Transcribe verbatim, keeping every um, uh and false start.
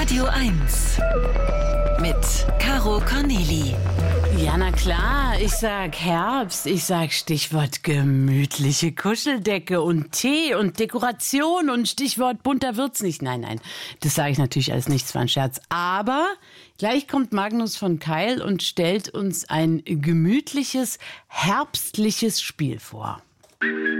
Radio eins mit Caro Corneli. Ja, na klar, ich sag Herbst, ich sag Stichwort gemütliche Kuscheldecke und Tee und Dekoration und Stichwort bunter wird's nicht. Nein, nein, das sage ich natürlich als nichts, war ein Scherz. Aber gleich kommt Magnus von Keil und stellt uns ein gemütliches, herbstliches Spiel vor.